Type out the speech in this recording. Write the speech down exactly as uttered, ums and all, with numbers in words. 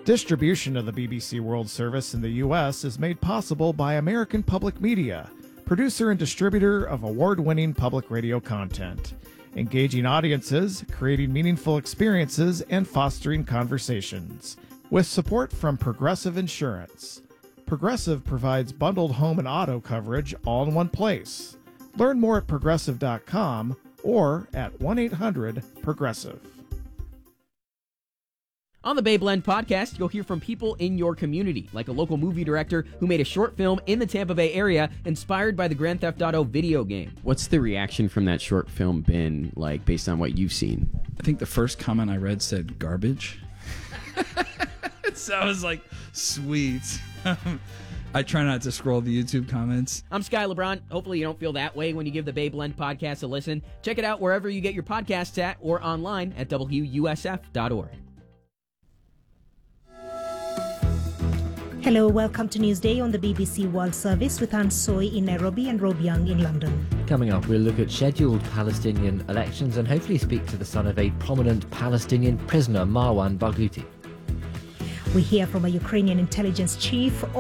Distribution of the B B C World Service in the U S is made possible by American Public Media, producer and distributor of award-winning public radio content, engaging audiences, creating meaningful experiences, and fostering conversations. With support from Progressive Insurance. Progressive provides bundled home and auto coverage all in one place. Learn more at progressive dot com or at one eight hundred progressive. On the Bay Blend podcast, you'll hear from people in your community, like a local movie director who made a short film in the Tampa Bay area inspired by the Grand Theft Auto video game. What's the reaction from that short film been like based on what you've seen? I think the first comment I read said garbage. So I was like, sweet. I try not to scroll the YouTube comments. I'm Sky LeBron. Hopefully you don't feel that way when you give the Bay Blend podcast a listen. Check it out wherever you get your podcasts at or online at W U S F dot org. Hello, welcome to Newsday on the B B C World Service with Anne Soy in Nairobi and Rob Young in London. Coming up, we'll look at scheduled Palestinian elections and hopefully speak to the son of a prominent Palestinian prisoner, Marwan Barghouti. We hear from a Ukrainian intelligence chief